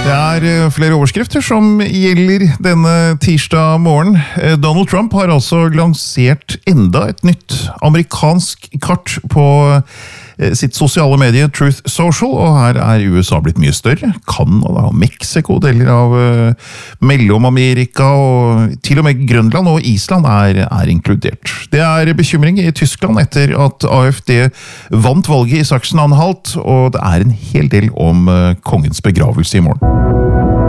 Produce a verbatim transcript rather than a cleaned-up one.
Det er flere overskrifter som gjelder denne tirsdag morgen. Donald Trump har altså lansert enda et nytt amerikansk kart på sitt sosiale medie Truth Social, og her er U S A blitt mye større. Canada og Mexico, deler av Mellom-Amerika, og til og med Grønland og Island er, er inkludert. Det er bekymring i Tyskland etter at A F D vant valget i Sachsen-Anhalt, og det er en hel del om kongens begravelse i morgen.